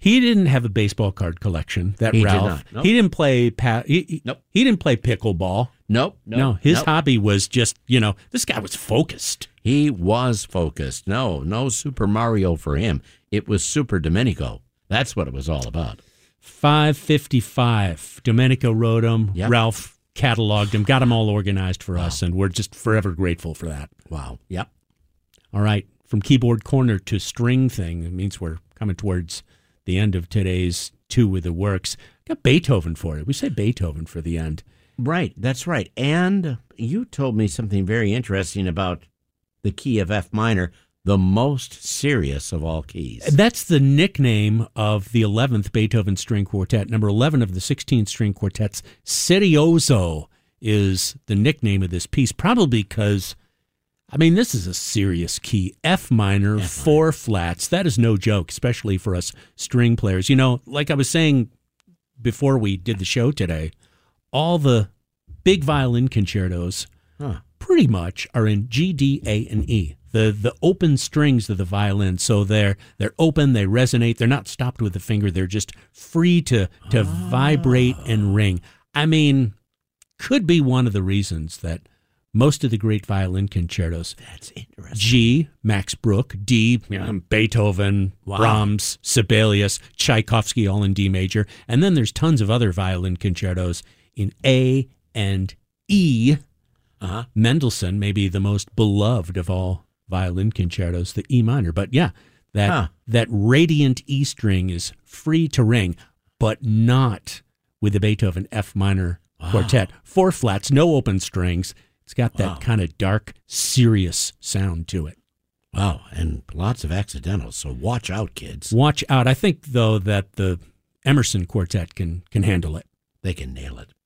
He didn't have a baseball card collection, Ralph. Did not. Nope. He didn't play Nope. He didn't play pickleball. Nope. No, his hobby was just, this guy was focused. He was focused. No Super Mario for him. It was Super Domenico. That's what it was all about. 555. Domenico wrote him. Yep. Ralph cataloged him, got them all organized for us, and we're just forever grateful for that. Wow. Yep. All right. From keyboard corner to string thing, it means we're coming towards the end of today's Two with the Works. Got Beethoven for it. We say Beethoven for the end. Right. That's right. And you told me something very interesting about the key of F minor, the most serious of all keys. That's the nickname of the 11th Beethoven String Quartet. Number 11 of the 16 string quartets. Serioso is the nickname of this piece, probably because, this is a serious key. F minor, 4 flats. That is no joke, especially for us string players. Like I was saying before we did the show today, all the big violin concertos pretty much are in G, D, A, and E. The open strings of the violin, so they're open, they resonate, they're not stopped with the finger, they're just free to vibrate and ring. Could be one of the reasons that most of the great violin concertos. That's interesting. G, Max Bruch. D, Beethoven, Brahms, Sibelius, Tchaikovsky, all in D major. And then there's tons of other violin concertos in A and E. Mendelssohn, maybe the most beloved of all violin concertos, the E minor. But that radiant E string is free to ring, but not with the Beethoven F minor quartet. 4 flats, no open strings. It's got that kind of dark, serious sound to it. Wow, and lots of accidentals, so watch out, kids. Watch out. I think, though, that the Emerson quartet can handle it. They can nail it.